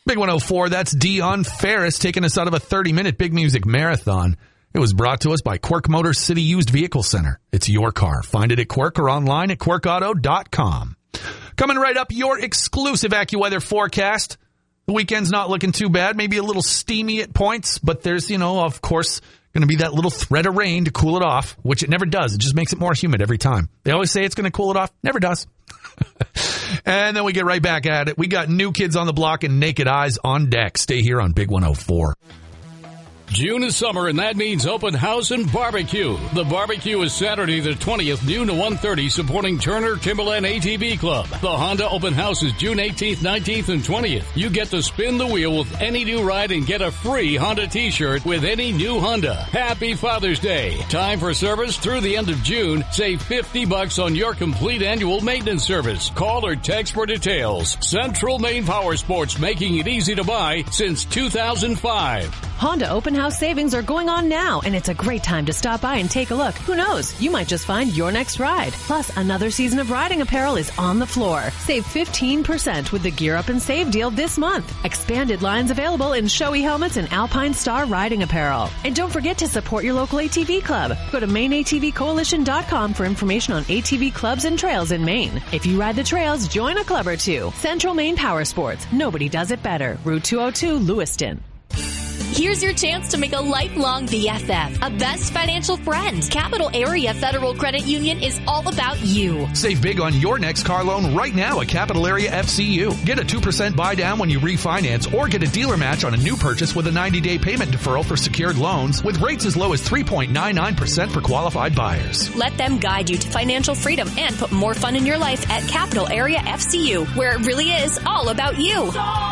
Big 104, that's Dion Ferris taking us out of a 30-minute Big Music Marathon. It was brought to us by Quirk Motors City Used Vehicle Center. It's your car. Find it at Quirk or online at quirkauto.com. Coming right up, your exclusive AccuWeather forecast. The weekend's not looking too bad. Maybe a little steamy at points, but there's, of course, going to be that little thread of rain to cool it off, which it never does. It just makes it more humid every time. They always say it's going to cool it off. Never does. And then we get right back at it. We got New Kids on the Block and Naked Eyes on deck. Stay here on Big 104. June is summer, and that means open house and barbecue. The barbecue is Saturday the 20th, noon to 1:30, supporting Turner Timberland ATV Club. The Honda open house is June 18th, 19th, and 20th. You get to spin the wheel with any new ride and get a free Honda t-shirt with any new Honda. Happy Father's Day. Time for service through the end of June. Save $50 on your complete annual maintenance service. Call or text for details. Central Maine Power Sports, making it easy to buy since 2005. Honda open house savings are going on now, and it's a great time to stop by and take a look. Who knows? You might just find your next ride. Plus, another season of riding apparel is on the floor. Save 15% with the Gear Up and Save deal this month. Expanded lines available in Shoei helmets and Alpine Star riding apparel. And don't forget to support your local ATV club. Go to MaineATVCoalition.com for information on ATV clubs and trails in Maine. If you ride the trails, join a club or two. Central Maine Power Sports. Nobody does it better. Route 202, Lewiston. Here's your chance to make a lifelong BFF, a best financial friend. Capital Area Federal Credit Union is all about you. Save big on your next car loan right now at Capital Area FCU. Get a 2% buy down when you refinance or get a dealer match on a new purchase with a 90-day payment deferral for secured loans with rates as low as 3.99% for qualified buyers. Let them guide you to financial freedom and put more fun in your life at Capital Area FCU, where it really is all about you.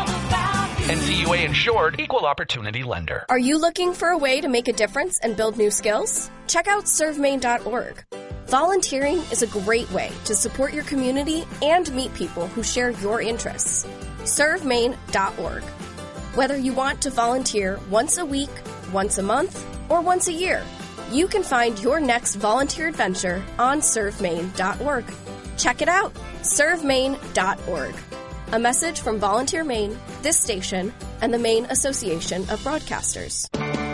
NCUA insured, equal opportunity lender. Are you looking for a way to make a difference and build new skills? Check out ServeMaine.org. Volunteering is a great way to support your community and meet people who share your interests. ServeMaine.org. Whether you want to volunteer once a week, once a month, or once a year, you can find your next volunteer adventure on ServeMaine.org. Check it out, ServeMaine.org. A message from Volunteer Maine, this station, and the Maine Association of Broadcasters.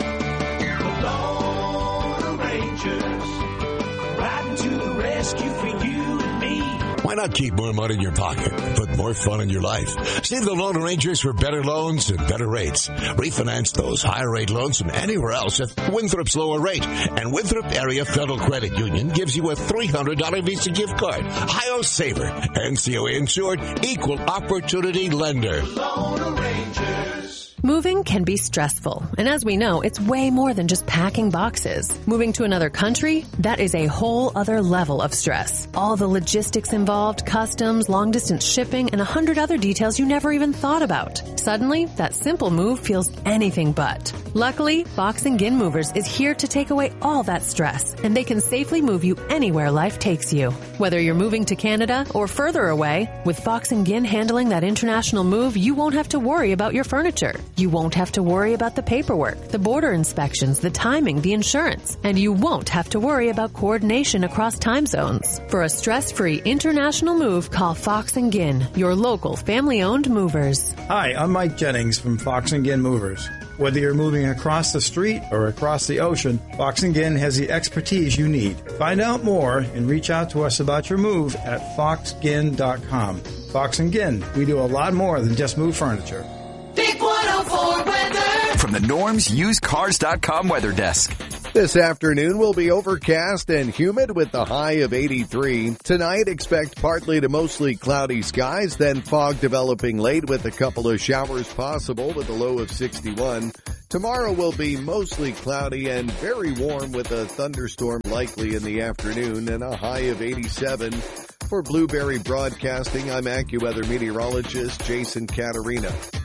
The Lone Rangers, riding to the rescue for you and me. Why not keep more money in your pocket and put more fun in your life? See the Lone Rangers for better loans and better rates. Refinance those higher rate loans from anywhere else at Winthrop's lower rate. And Winthrop Area Federal Credit Union gives you a $300 Visa gift card. Hi-Yo Saver. NCOA insured, equal opportunity lender. Lone Rangers. Moving can be stressful, and as we know, it's way more than just packing boxes. Moving to another country, that is a whole other level of stress. All the logistics involved, customs, long-distance shipping, and 100 other details you never even thought about. Suddenly, that simple move feels anything but. Luckily, Fox & Ginn Movers is here to take away all that stress, and they can safely move you anywhere life takes you. Whether you're moving to Canada or further away, with Fox & Ginn handling that international move, you won't have to worry about your furniture. You won't have to worry about the paperwork, the border inspections, the timing, the insurance, and you won't have to worry about coordination across time zones. For a stress-free international move, call Fox & Ginn, your local family-owned movers. Hi, I'm Mike Jennings from Fox & Ginn Movers. Whether you're moving across the street or across the ocean, Fox & Ginn has the expertise you need. Find out more and reach out to us about your move at foxginn.com. Fox & Ginn, we do a lot more than just move furniture. Big 104 weather. From the Norm's UsedCars.com weather desk. This afternoon will be overcast and humid with the high of 83. Tonight, expect partly to mostly cloudy skies, then fog developing late with a couple of showers possible with a low of 61. Tomorrow will be mostly cloudy and very warm with a thunderstorm likely in the afternoon and a high of 87. For Blueberry Broadcasting, I'm AccuWeather meteorologist Jason Caterina.